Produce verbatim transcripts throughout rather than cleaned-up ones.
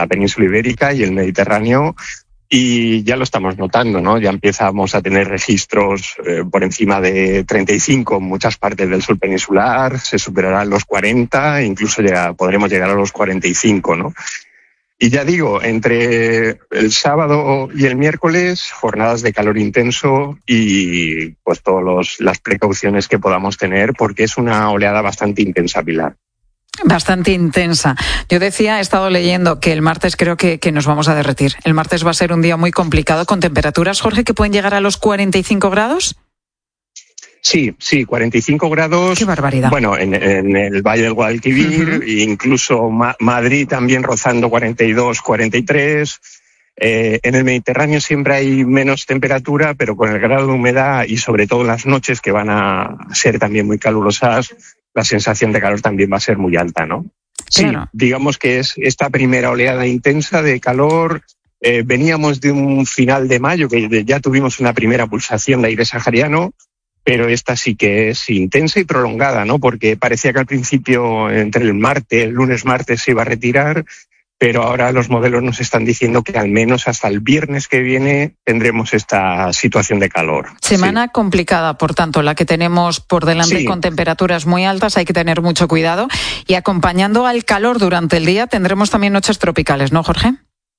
la península ibérica y el Mediterráneo, y ya lo estamos notando, ¿no? Ya empezamos a tener registros eh, por encima de treinta y cinco en muchas partes del sur peninsular, se superarán los cuarenta, incluso llega, podremos llegar a los cuarenta y cinco, ¿no? Y ya digo, entre el sábado y el miércoles, jornadas de calor intenso y pues todas las precauciones que podamos tener, porque es una oleada bastante intensa, Pilar. Bastante intensa. Yo decía, he estado leyendo que el martes creo que, que nos vamos a derretir. El martes va a ser un día muy complicado con temperaturas, Jorge, que pueden llegar a los cuarenta y cinco grados. Sí, sí, cuarenta y cinco grados. ¡Qué barbaridad! Bueno, en, en el Valle del Guadalquivir, uh-huh. incluso Ma- Madrid también rozando cuarenta y dos, cuarenta y tres. Eh, en el Mediterráneo siempre hay menos temperatura, pero con el grado de humedad y sobre todo en las noches, que van a ser también muy calurosas, la sensación de calor también va a ser muy alta, ¿no? Sí, claro. Digamos que es esta primera oleada intensa de calor. Eh, veníamos de un final de mayo, que ya tuvimos una primera pulsación de aire sahariano, pero esta sí que es intensa y prolongada, ¿no? Porque parecía que al principio, entre el martes, el lunes-martes, se iba a retirar, pero ahora los modelos nos están diciendo que al menos hasta el viernes que viene tendremos esta situación de calor. Semana sí. complicada, por tanto, la que tenemos por delante sí. con temperaturas muy altas, hay que tener mucho cuidado. Y acompañando al calor durante el día tendremos también noches tropicales, ¿no, Jorge?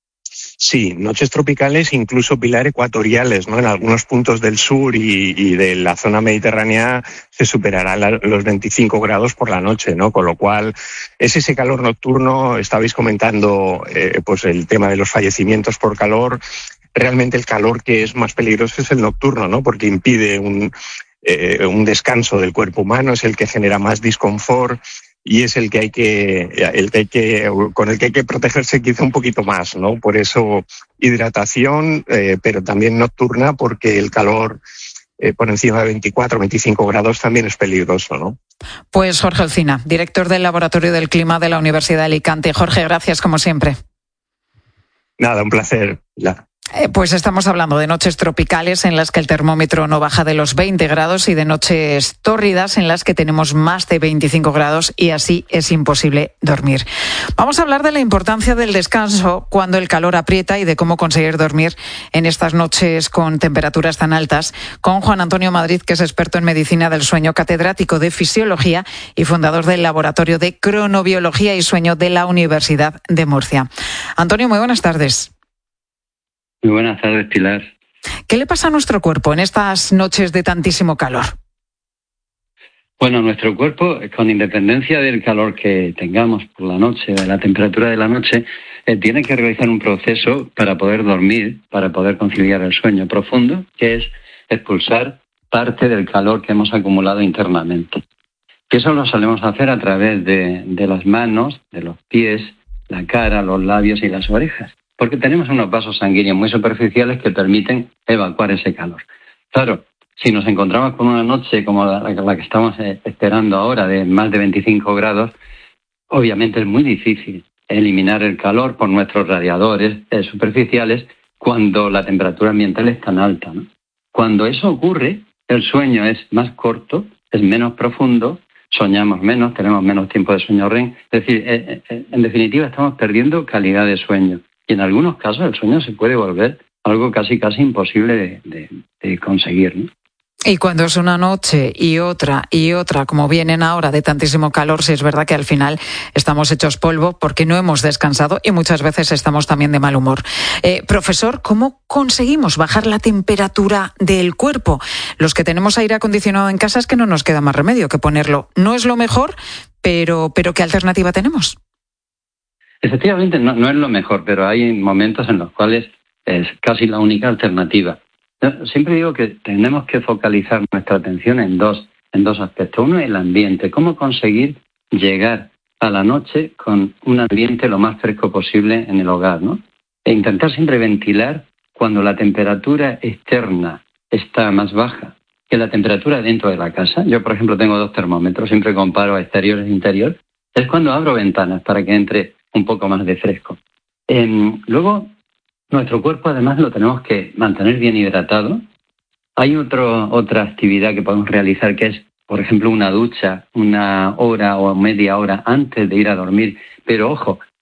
Sí, noches tropicales, incluso, Pilar, ecuatoriales, ¿no? En algunos puntos del sur y, y de la zona mediterránea se superarán la, los veinticinco grados por la noche, ¿no? Con lo cual, es ese calor nocturno. Estabais comentando eh, pues el tema de los fallecimientos por calor. Realmente el calor que es más peligroso es el nocturno, ¿no? Porque impide un, eh, un descanso del cuerpo humano, es el que genera más disconfort. Y es el que hay que, el que hay que, con el que hay que protegerse quizá un poquito más, ¿no? Por eso hidratación, eh, pero también nocturna, porque el calor eh, por encima de veinticuatro, veinticinco grados también es peligroso, ¿no? Pues Jorge Olcina, director del Laboratorio del Clima de la Universidad de Alicante. Jorge, gracias como siempre. Nada, un placer. La... Eh, pues estamos hablando de noches tropicales en las que el termómetro no baja de los veinte grados y de noches tórridas en las que tenemos más de veinticinco grados y así es imposible dormir. Vamos a hablar de la importancia del descanso cuando el calor aprieta y de cómo conseguir dormir en estas noches con temperaturas tan altas con Juan Antonio Madrid, que es experto en medicina del sueño, catedrático de fisiología y fundador del Laboratorio de Cronobiología y Sueño de la Universidad de Murcia. Antonio, muy buenas tardes. Muy buenas tardes, Pilar. ¿Qué le pasa a nuestro cuerpo en estas noches de tantísimo calor? Bueno, nuestro cuerpo, con independencia del calor que tengamos por la noche, de la temperatura de la noche, eh, tiene que realizar un proceso para poder dormir, para poder conciliar el sueño profundo, que es expulsar parte del calor que hemos acumulado internamente. Y eso lo solemos hacer a través de, de las manos, de los pies, la cara, los labios y las orejas. Porque tenemos unos vasos sanguíneos muy superficiales que permiten evacuar ese calor. Claro, si nos encontramos con una noche como la, la que estamos esperando ahora, de más de veinticinco grados, obviamente es muy difícil eliminar el calor por nuestros radiadores eh, superficiales cuando la temperatura ambiental es tan alta, ¿no? Cuando eso ocurre, el sueño es más corto, es menos profundo, soñamos menos, tenemos menos tiempo de sueño R E M. Es decir, eh, eh, en definitiva, estamos perdiendo calidad de sueño. Y en algunos casos el sueño se puede volver algo casi casi imposible de, de, de conseguir, ¿no? Y cuando es una noche y otra y otra, como vienen ahora de tantísimo calor, sí es verdad que al final estamos hechos polvo porque no hemos descansado y muchas veces estamos también de mal humor. Eh, profesor, ¿cómo conseguimos bajar la temperatura del cuerpo? Los que tenemos aire acondicionado en casa es que no nos queda más remedio que ponerlo. No es lo mejor, pero, pero ¿qué alternativa tenemos? Efectivamente, no, no es lo mejor, pero hay momentos en los cuales es casi la única alternativa. Yo siempre digo que tenemos que focalizar nuestra atención en dos, en dos aspectos. Uno es el ambiente, cómo conseguir llegar a la noche con un ambiente lo más fresco posible en el hogar, ¿no? E intentar siempre ventilar cuando la temperatura externa está más baja que la temperatura dentro de la casa. Yo, por ejemplo, tengo dos termómetros, siempre comparo exterior e interior. Es cuando abro ventanas para que entre un poco más de fresco. Eh, luego, nuestro cuerpo además lo tenemos que mantener bien hidratado. Hay otro, otra actividad que podemos realizar que es, por ejemplo, una ducha, una hora o media hora antes de ir a dormir. Pero ojo,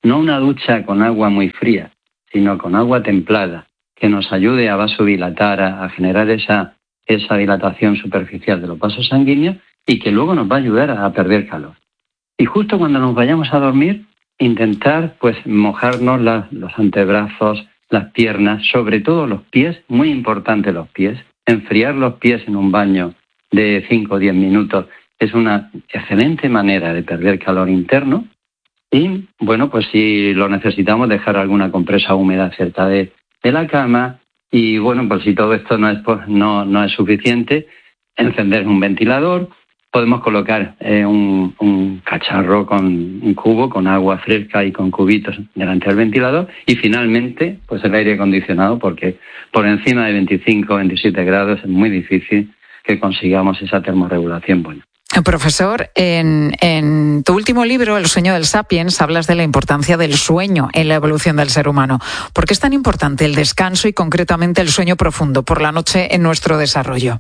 no una ducha con agua muy fría, sino con agua templada, que nos ayude a vasodilatar, a, a generar esa, esa dilatación superficial de los vasos sanguíneos y que luego nos va a ayudar a, a perder calor. Y justo cuando nos vayamos a dormir, intentar pues mojarnos la, los antebrazos, las piernas, sobre todo los pies, muy importante los pies, enfriar los pies en un baño de cinco o diez minutos es una excelente manera de perder calor interno. Y, bueno, pues si lo necesitamos, dejar alguna compresa húmeda cerca de, de la cama. Y, bueno, pues si todo esto no es, pues, no, no es suficiente, encender un ventilador. Podemos colocar eh, un, un cacharro con un cubo, con agua fresca y con cubitos delante del ventilador. Y, finalmente, pues el aire acondicionado, porque por encima de veinticinco o veintisiete grados es muy difícil que consigamos esa termorregulación buena. Profesor, en, en tu último libro, El sueño del Sapiens, hablas de la importancia del sueño en la evolución del ser humano. ¿Por qué es tan importante el descanso y concretamente el sueño profundo por la noche en nuestro desarrollo?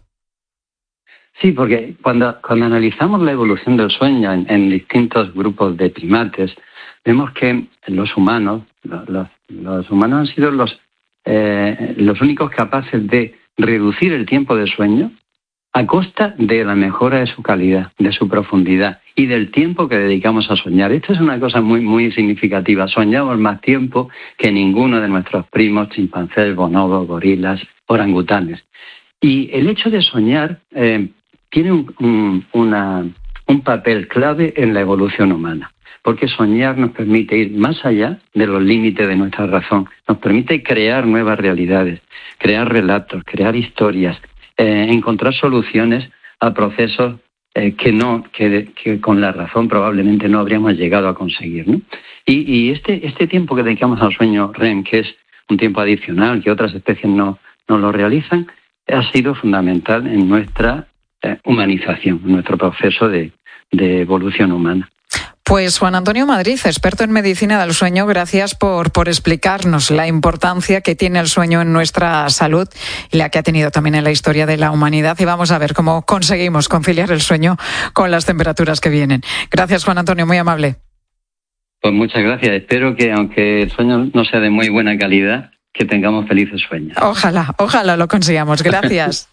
Sí, porque cuando, cuando analizamos la evolución del sueño en, en distintos grupos de primates, vemos que los humanos, los, los, los humanos han sido los, eh, los únicos capaces de reducir el tiempo de sueño a costa de la mejora de su calidad, de su profundidad y del tiempo que dedicamos a soñar. Esto es una cosa muy, muy significativa. Soñamos más tiempo que ninguno de nuestros primos, chimpancés, bonobos, gorilas, orangutanes. Y el hecho de soñar eh, tiene un, un, una, un papel clave en la evolución humana, porque soñar nos permite ir más allá de los límites de nuestra razón, nos permite crear nuevas realidades, crear relatos, crear historias, Eh, encontrar soluciones a procesos eh, que no que, que con la razón probablemente no habríamos llegado a conseguir, ¿no? Y, y este este tiempo que dedicamos al sueño R E M, que es un tiempo adicional que otras especies no, no lo realizan, ha sido fundamental en nuestra eh, humanización, en nuestro proceso de, de evolución humana. Pues Juan Antonio Madrid, experto en medicina del sueño, gracias por, por explicarnos la importancia que tiene el sueño en nuestra salud y la que ha tenido también en la historia de la humanidad. Y vamos a ver cómo conseguimos conciliar el sueño con las temperaturas que vienen. Gracias, Juan Antonio, muy amable. Pues muchas gracias. Espero que, aunque el sueño no sea de muy buena calidad, que tengamos felices sueños. Ojalá, ojalá lo consigamos. Gracias.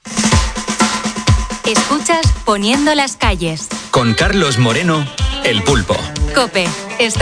Escuchas Poniendo las calles. Con Carlos Moreno, El Pulpo. COPE.